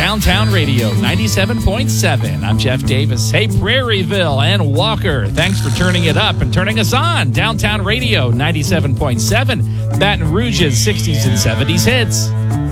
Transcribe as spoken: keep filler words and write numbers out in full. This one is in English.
Downtown Radio ninety-seven point seven. I'm Jeff Davis. Hey, Prairieville and Walker, thanks for turning it up and turning us on. Downtown Radio ninety-seven point seven, Baton Rouge's sixties and seventies hits.